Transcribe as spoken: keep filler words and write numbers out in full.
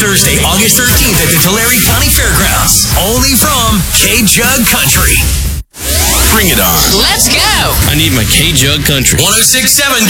Thursday, August thirteenth at the Tulare County Fairgrounds. Only from K-Jug Country. Bring it on. Let's go. I need my K-Jug Country. one oh six point seven